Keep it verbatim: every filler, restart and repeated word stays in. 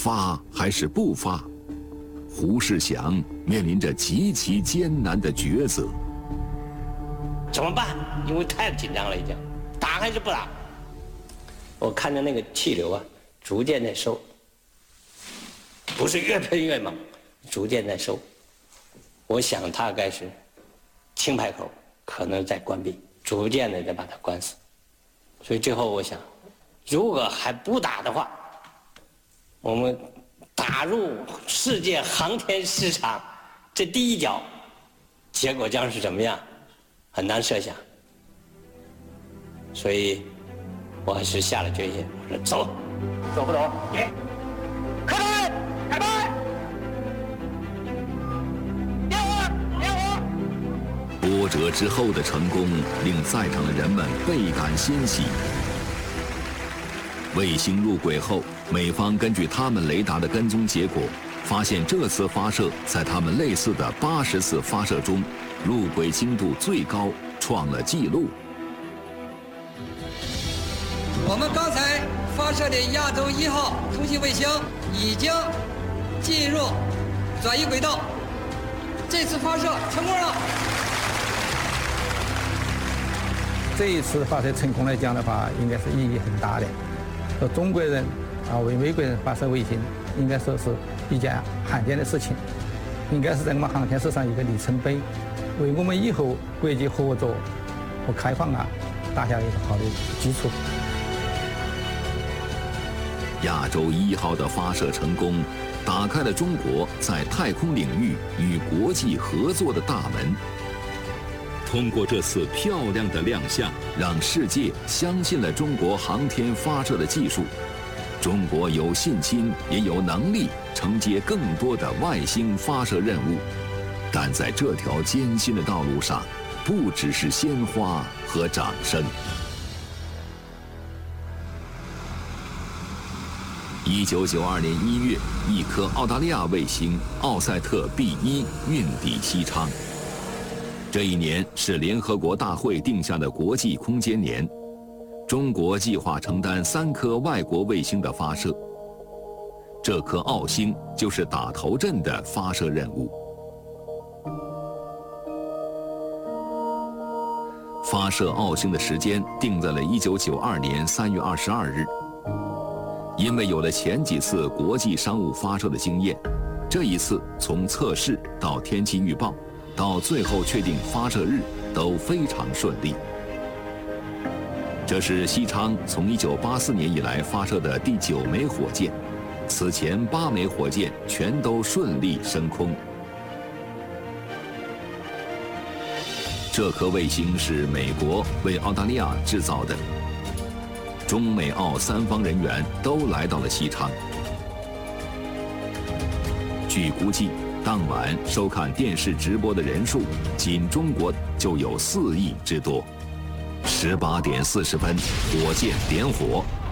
发还是不发？胡世祥面临着极其艰难的抉择。 怎么办？因为太紧张了，已经打还是不打？我看着那个气流啊，逐渐在收，不是越喷越猛，逐渐在收。我想大概是青牌口可能在关闭，逐渐的在把它关死。所以最后我想，如果还不打的话，我们打入世界航天市场这第一脚，结果将是怎么样，很难设想。所以我还是下了决心，我说走，走不走？给，开拍，开拍，点火，点火。 波折之后的成功令在场的人们倍感欣喜。卫星入轨后，美方根据他们雷达的跟踪结果，发现这次发射在他们类似的八十次发射中，入轨精度最高，创了纪录。 我们刚才发射的亚洲一号通信卫星已经进入转移轨道，这次发射成功了。 这一次发射成功来讲的话，应该是意义很大的。说中国人啊为美国人发射卫星，应该说是一件罕见的事情，应该是在我们航天史上一个里程碑，为我们以后国际合作和开放啊打下一个好的基础。 亚洲一号的发射成功，打开了中国在太空领域与国际合作的大门。通过这次漂亮的亮相，让世界相信了中国航天发射的技术。中国有信心，也有能力承接更多的外星发射任务。但在这条艰辛的道路上，不只是鲜花和掌声。一九九二年一月，一颗澳大利亚卫星奥赛特 B 一运抵西昌。这一年是联合国大会定下的国际空间年，中国计划承担三颗外国卫星的发射。这颗澳星就是打头阵的发射任务。发射澳星的时间定在了一九九二年三月二十二日。因为有了前几次国际商务发射的经验，这一次从测试到天气预报，到最后确定发射日都非常顺利。这是西昌从一九八四年以来发射的第九枚火箭，此前八枚火箭全都顺利升空。这颗卫星是美国为澳大利亚制造的。中美澳三方人员都来到了西昌。据估计，当晚收看电视直播的人数，仅中国就有四亿之多。十八点四十分，火箭点火，